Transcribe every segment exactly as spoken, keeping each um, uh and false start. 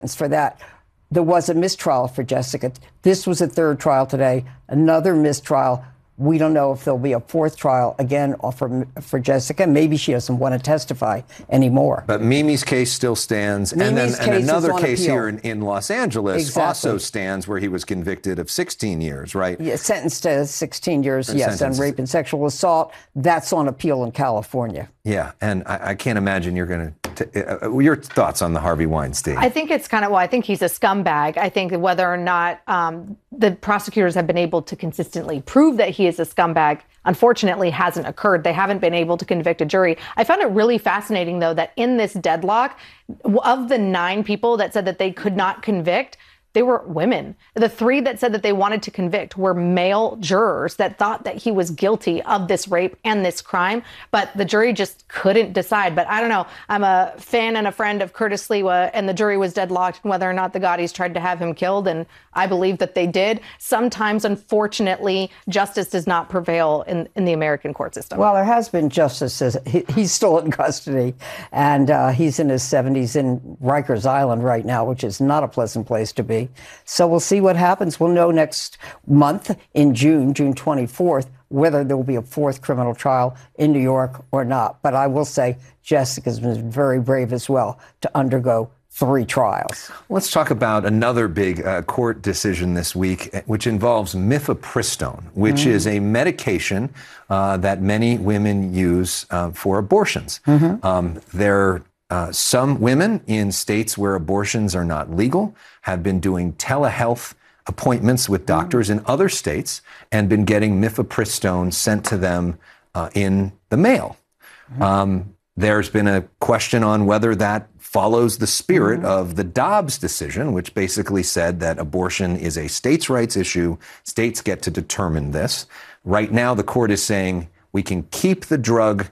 for that. There was a mistrial for Jessica. This was a third trial today, another mistrial. We don't know if there'll be a fourth trial again for, for Jessica. Maybe she doesn't want to testify anymore. But Mimi's case still stands. Mimi's and then and another case appeal. here in, in Los Angeles exactly. also stands where he was convicted of sixteen years, right? Yeah, sentenced to sixteen years, or yes, on rape and sexual assault. That's on appeal in California. Yeah, and I, I can't imagine you're going to... Uh, your thoughts on the Harvey Weinstein? I think it's kind of, well, I think he's a scumbag. I think whether or not um, the prosecutors have been able to consistently prove that he is a scumbag, unfortunately, hasn't occurred. They haven't been able to convict a jury. I found it really fascinating, though, that in this deadlock, of the nine people that said that they could not convict, they were women. The three that said that they wanted to convict were male jurors that thought that he was guilty of this rape and this crime, but the jury just couldn't decide. But I don't know. I'm a fan and a friend of Curtis Sliwa, and the jury was deadlocked on whether or not the Gaudis tried to have him killed, and I believe that they did. Sometimes, unfortunately, justice does not prevail in, in the American court system. Well, there has been justice. He, he's still in custody, and uh, he's in his seventies in Rikers Island right now, which is not a pleasant place to be. So we'll see what happens. We'll know next month in June, June twenty-fourth, whether there will be a fourth criminal trial in New York or not. But I will say Jessica's been very brave as well to undergo three trials. Let's talk about another big uh, court decision this week, which involves mifepristone, which mm. is a medication uh, that many women use uh, for abortions. Mm-hmm. Um, they're Uh, some women in states where abortions are not legal have been doing telehealth appointments with doctors mm. in other states and been getting mifepristone sent to them uh, in the mail. Mm. Um, there's been a question on whether that follows the spirit mm. of the Dobbs decision, which basically said that abortion is a states' rights issue. States get to determine this. Right now, the court is saying we can keep the drug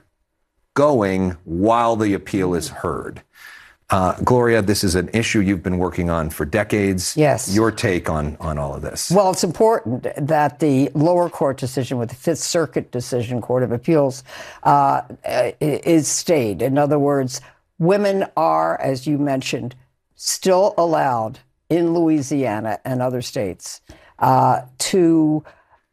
going while the appeal is heard. Uh, Gloria, this is an issue you've been working on for decades. Yes. Your take on, on all of this? Well, it's important that the lower court decision with the Fifth Circuit decision, Court of Appeals, uh, is stayed. In other words, women are, as you mentioned, still allowed in Louisiana and other states uh, to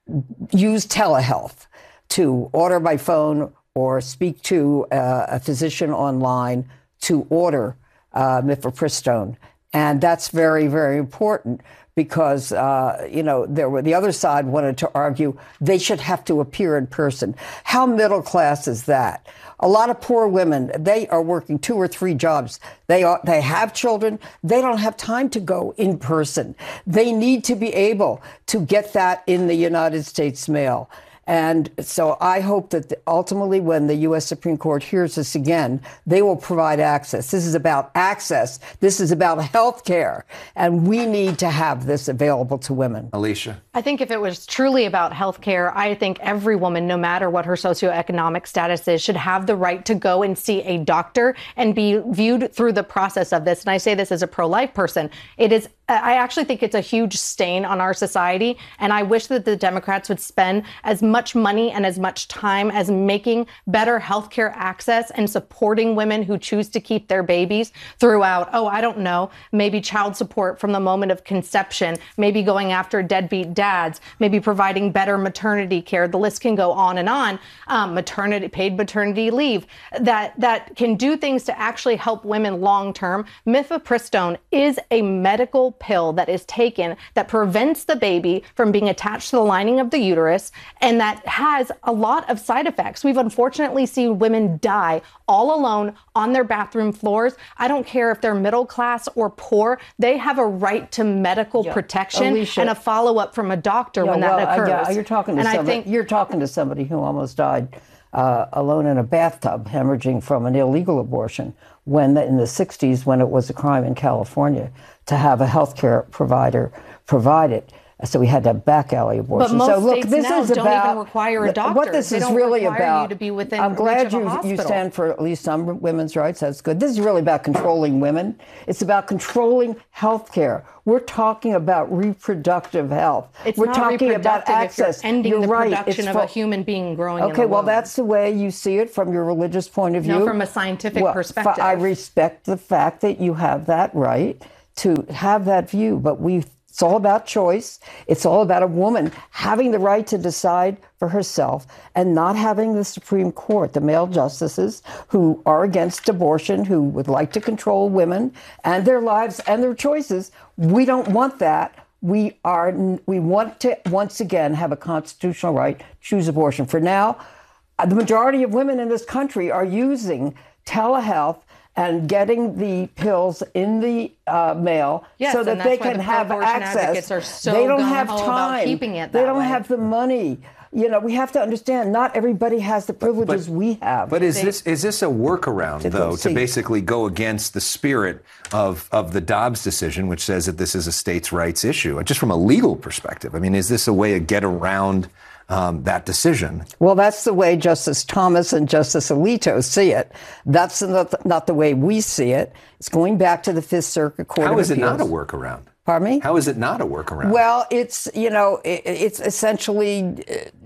use telehealth, to order by phone or speak to uh, a physician online to order uh, mifepristone. And that's very, very important because, uh, you know, there were, the other side wanted to argue they should have to appear in person. How middle class is that? A lot of poor women, they are working two or three jobs. They are, they have children. They don't have time to go in person. They need to be able to get that in the United States mail. And so I hope that ultimately when the U S Supreme Court hears this again, they will provide access. This is about access. This is about health care. And we need to have this available to women. Alicia? I think if it was truly about health care, I think every woman, no matter what her socioeconomic status is, should have the right to go and see a doctor and be viewed through the process of this. And I say this as a pro-life person. It is, I actually think it's a huge stain on our society. And I wish that the Democrats would spend as much much money and as much time as making better healthcare access and supporting women who choose to keep their babies throughout, oh, I don't know, maybe child support from the moment of conception, maybe going after deadbeat dads, maybe providing better maternity care. The list can go on and on. Um, maternity, paid maternity leave that, that can do things to actually help women long term. Mifepristone is a medical pill that is taken that prevents the baby from being attached to the lining of the uterus, and that has a lot of side effects. We've unfortunately seen women die all alone on their bathroom floors. I don't care if they're middle class or poor. They have a right to medical yeah. protection Alicia. and a follow-up from a doctor yeah, when well, that occurs. Uh, yeah, you're talking to and somebody, I think, you're talking to somebody who almost died uh, alone in a bathtub, hemorrhaging from an illegal abortion when the, in the sixties, when it was a crime in California to have a healthcare provider provide it. So we had to have back alley abortion. But most so look, states this now is don't about even require a doctor. What this they is don't really require about. You to be within I'm glad reach of a you hospital. you stand for at least some women's rights. That's good. This is really about controlling women. It's about controlling health care. We're talking about reproductive health. It's We're not talking about access. If you're ending you're the right. production it's of for, a human being growing. Okay, in the well, womb. that's the way you see it from your religious point of view. No, from a scientific well, perspective. I respect the fact that you have that right to have that view, but we it's all about choice. It's all about a woman having the right to decide for herself and not having the Supreme Court, the male justices who are against abortion, who would like to control women and their lives and their choices. We don't want that. We are. We want to once again have a constitutional right to choose abortion. For now, the majority of women in this country are using telehealth and getting the pills in the uh, mail yes, so that they can the have access. Are so they don't have time. time. Keeping it that they don't way. have the money. You know, we have to understand not everybody has the privileges but, we have. But is they, this is this a workaround, though, to basically go against the spirit of, of the Dobbs decision, which says that this is a states' rights issue? Just from a legal perspective, I mean, is this a way to get around Um, that decision? Well, that's the way Justice Thomas and Justice Alito see it. That's not, not the way we see it. It's going back to the Fifth Circuit Court of Appeals. How is it not a workaround? Pardon me? How is it not a workaround? Well, it's, you know, it, it's essentially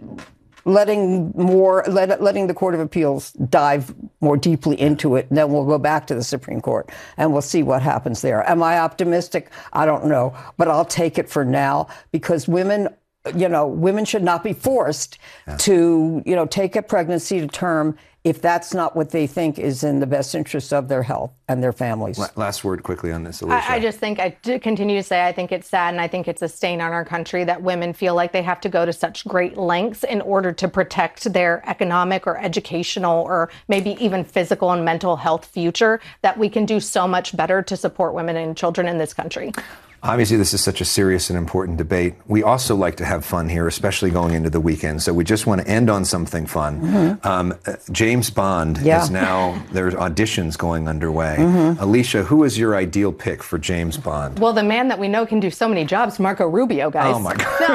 letting more, let, letting the Court of Appeals dive more deeply into it. And then we'll go back to the Supreme Court and we'll see what happens there. Am I optimistic? I don't know, but I'll take it for now because women You know, women should not be forced yeah. to, you know, take a pregnancy to term if that's not what they think is in the best interest of their health and their families. Last word quickly on this, Alicia. I, I just think, I continue to say, I think it's sad and I think it's a stain on our country that women feel like they have to go to such great lengths in order to protect their economic or educational or maybe even physical and mental health future, that we can do so much better to support women and children in this country. Obviously, this is such a serious and important debate. We also like to have fun here, especially going into the weekend. So we just want to end on something fun. Mm-hmm. Um, uh, James Bond yeah. is now, there's auditions going underway. Mm-hmm. Alicia, who is your ideal pick for James Bond? Well, the man that we know can do so many jobs, Marco Rubio, guys. Oh, my God. No,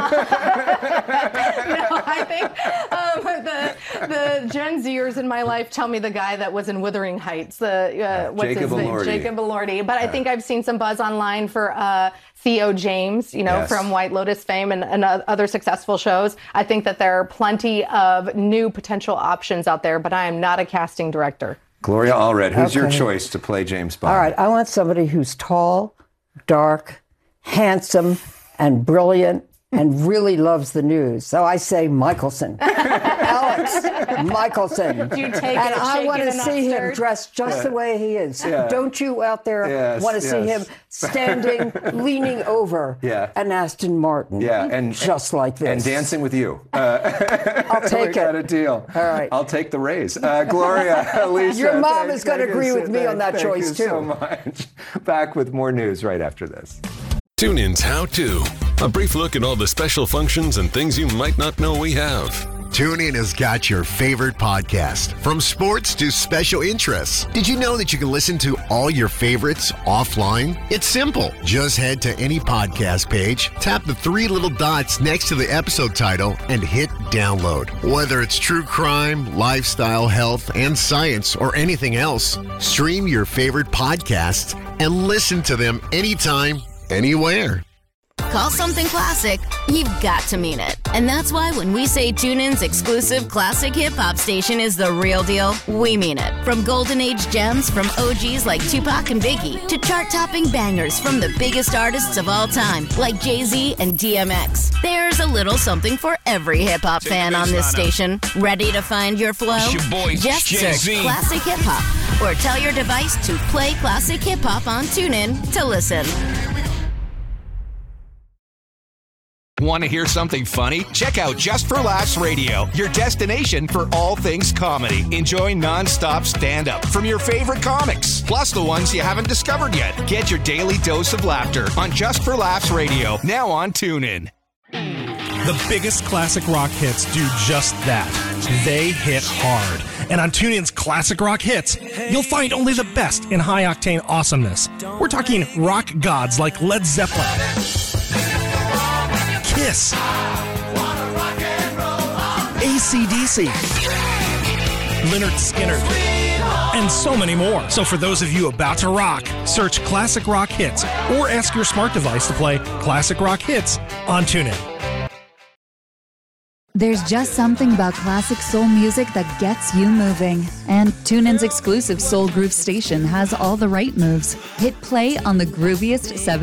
no I think um, the, the Gen Zers in my life tell me the guy that was in Wuthering Heights, the uh, what's Jacob his name? Elordi. Jacob Elordi. But I think I've seen some buzz online for uh, Theo James, you know, yes. from White Lotus fame and, and other successful shows. I think that there are plenty of new potential options out there, but I am not a casting director. Gloria Allred, who's okay. your choice to play James Bond? All right, I want somebody who's tall, dark, handsome, and brilliant, and really loves the news. So I say Michelson. Alex Michelson. Do you take and it, I shake want it to and see not him stirred? dressed just Yeah. the way he is. Yeah. Don't you out there Yes, want to see yes. him standing, leaning over Yeah. an Aston Martin? Yeah, and just like this. And dancing with you. Uh, I'll take we got it. a deal. All right. I'll take the raise. Uh, Gloria, Alicia. Your mom thank, is going to agree you, with me thank, on that thank choice, you too. so much. Back with more news right after this. TuneIn's How To. A brief look at all the special functions and things you might not know we have. TuneIn has got your favorite podcast, from sports to special interests. Did you know that you can listen to all your favorites offline? It's simple. Just head to any podcast page, tap the three little dots next to the episode title, and hit download. Whether it's true crime, lifestyle, health, and science, or anything else, stream your favorite podcasts and listen to them anytime, anywhere. Call something classic, you've got to mean it. And that's why when we say TuneIn's exclusive classic hip-hop station is the real deal, we mean it. From golden age gems from O Gs like Tupac and Biggie, to chart-topping bangers from the biggest artists of all time, like Jay-Z and D M X. There's a little something for every hip-hop fan on this station. Ready to find your flow? It's your boy, Just Jay-Z. search Classic Hip Hop, or tell your device to play Classic Hip Hop on TuneIn to listen. Want to hear something funny? Check out Just for Laughs Radio, your destination for all things comedy. Enjoy non-stop stand-up from your favorite comics, plus the ones you haven't discovered yet. Get your daily dose of laughter on Just for Laughs Radio, now on TuneIn. The biggest classic rock hits do just that. They hit hard. And on TuneIn's Classic Rock Hits, you'll find only the best in high-octane awesomeness. We're talking rock gods like Led Zeppelin, Kiss, A C D C, Lynyrd Skynyrd, and so many more. So for those of you about to rock, search Classic Rock Hits or ask your smart device to play Classic Rock Hits on TuneIn. There's just something about classic soul music that gets you moving. And TuneIn's exclusive Soul Groove station has all the right moves. Hit play on the grooviest seven